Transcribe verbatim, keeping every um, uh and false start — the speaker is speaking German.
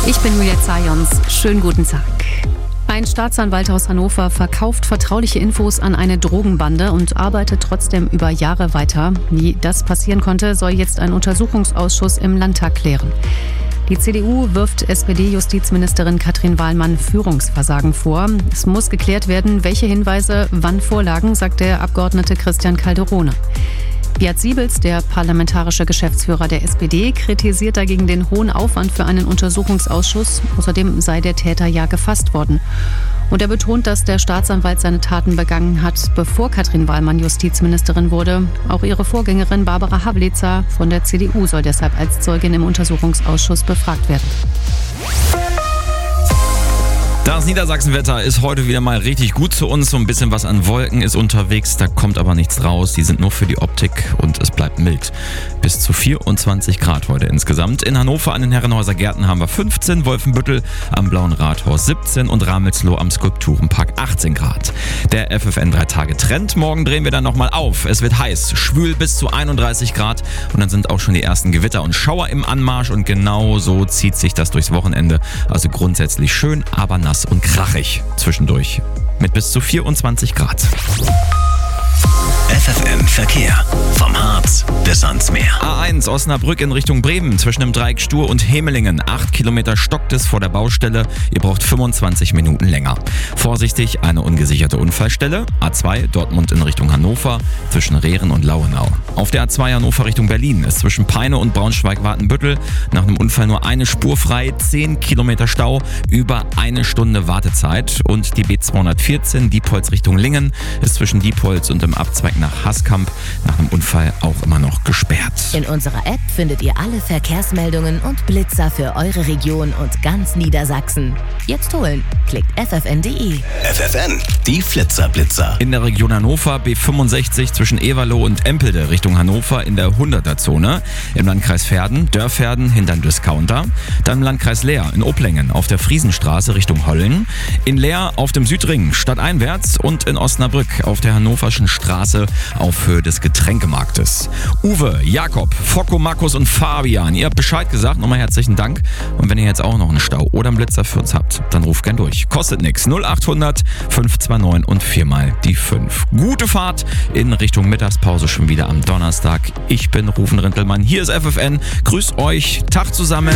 Ich bin Julia Zajons. Schönen guten Tag. Ein Staatsanwalt aus Hannover verkauft vertrauliche Infos an eine Drogenbande und arbeitet trotzdem über Jahre weiter. Wie das passieren konnte, soll jetzt ein Untersuchungsausschuss im Landtag klären. Die C D U wirft S P D-Justizministerin Katrin Wahlmann Führungsversagen vor. Es muss geklärt werden, welche Hinweise wann vorlagen, sagt der Abgeordnete Christian Calderone. Beat Siebels, der parlamentarische Geschäftsführer der S P D, kritisiert dagegen den hohen Aufwand für einen Untersuchungsausschuss. Außerdem sei der Täter ja gefasst worden. Und er betont, dass der Staatsanwalt seine Taten begangen hat, bevor Katrin Wahlmann Justizministerin wurde. Auch ihre Vorgängerin Barbara Havlitzer von der C D U soll deshalb als Zeugin im Untersuchungsausschuss befragt werden. Das Niedersachsenwetter ist heute wieder mal richtig gut zu uns. So ein bisschen was an Wolken ist unterwegs, da kommt aber nichts raus. Die sind nur für die Optik und es bleibt mild. Bis zu vierundzwanzig Grad heute insgesamt. In Hannover an den Herrenhäuser Gärten haben wir fünfzehn, Wolfenbüttel am Blauen Rathaus siebzehn und Ramelsloh am Skulpturenpark achtzehn Grad. Der F F N drei Tage Trend. Morgen drehen wir dann nochmal auf. Es wird heiß, schwül bis zu einunddreißig Grad und dann sind auch schon die ersten Gewitter und Schauer im Anmarsch und genau so zieht sich das durchs Wochenende. Also grundsätzlich schön, aber nass und krachig zwischendurch mit bis zu vierundzwanzig Grad. F F N Verkehr. Vom Harz bis ans Meer. A eins Osnabrück in Richtung Bremen zwischen dem Dreieck Stur und Hemelingen. Acht Kilometer stockt es vor der Baustelle. Ihr braucht fünfundzwanzig Minuten länger. Vorsichtig, eine ungesicherte Unfallstelle. A zwei Dortmund in Richtung Hannover zwischen Rehren und Lauenau. Auf der A zwei Hannover Richtung Berlin ist zwischen Peine und Braunschweig-Wartenbüttel nach einem Unfall nur eine Spur frei. zehn Kilometer Stau, über eine Stunde Wartezeit. Und die B zweihundertvierzehn Diepholz Richtung Lingen ist zwischen Diepholz und dem Abzweig nach Haßkamp nach einem Unfall auch immer noch gesperrt. In unserer App findet ihr alle Verkehrsmeldungen und Blitzer für eure Region und ganz Niedersachsen. Jetzt holen. Klickt f f n punkt d e. F F N, die Flitzer-Blitzer. In der Region Hannover B fünfundsechzig zwischen Everloh und Empelde Richtung Hannover in der hunderter-Zone. Im Landkreis Verden, Dörverden hinterm Discounter. Dann im Landkreis Leer in Oplängen auf der Friesenstraße Richtung Hollen. In Leer auf dem Südring stadteinwärts und in Osnabrück auf der Hannoverschen Straße auf Höhe des Getränkemarktes. Uwe, Jakob, Focko, Markus und Fabian, ihr habt Bescheid gesagt, nochmal herzlichen Dank. Und wenn ihr jetzt auch noch einen Stau oder einen Blitzer für uns habt, dann ruft gern durch. Kostet nix. null achthundert fünf zwei neun und viermal die fünf. Gute Fahrt in Richtung Mittagspause schon wieder am Donnerstag. Ich bin Rufen Rintelmann, hier ist F F N. Grüßt euch, Tag zusammen.